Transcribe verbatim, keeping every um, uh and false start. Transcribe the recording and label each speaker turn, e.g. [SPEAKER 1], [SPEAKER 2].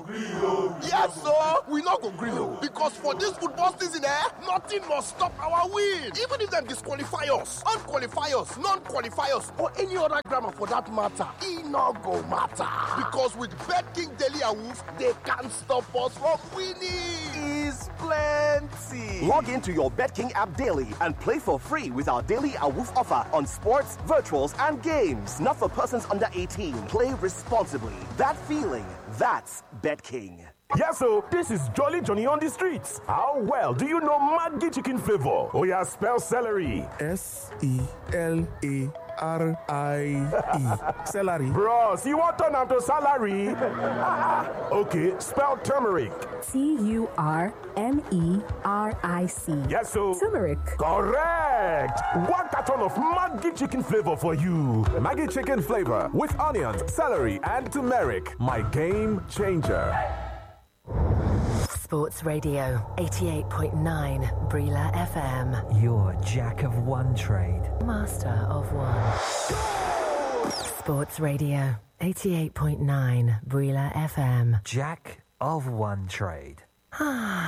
[SPEAKER 1] Yes, sir. We not go green o. Because for this football season, eh, nothing must stop our win. Even if them disqualify us, unqualify us, non-qualify us, or any other grammar for that matter, it not go matter. Because with BetKing Daily and Wolf, they can't stop us from winning.
[SPEAKER 2] Is plenty.
[SPEAKER 3] Log into your BetKing app daily and play for free with our daily AWOOF offer on sports, virtuals, and games. Not for persons under eighteen. Play responsibly. That feeling, that's BetKing.
[SPEAKER 4] Yes, so this is Jolly Johnny on the streets. How well do you know Maggi chicken flavor? Oh yeah, spell celery.
[SPEAKER 5] S E L A R I E. Celery.
[SPEAKER 4] Bros, you want turn to salary? Okay, spell turmeric.
[SPEAKER 6] T U R M E R I C.
[SPEAKER 4] Yes, so
[SPEAKER 6] turmeric.
[SPEAKER 4] Correct. One carton of Maggi chicken flavor for you.
[SPEAKER 7] Maggi chicken flavor with onions, celery, and turmeric. My game changer.
[SPEAKER 8] Sports Radio, eighty-eight point nine Brila F M.
[SPEAKER 9] Your jack of one trade.
[SPEAKER 8] Master of one. Sports Radio, eighty-eight point nine Brila F M.
[SPEAKER 9] Jack of one trade.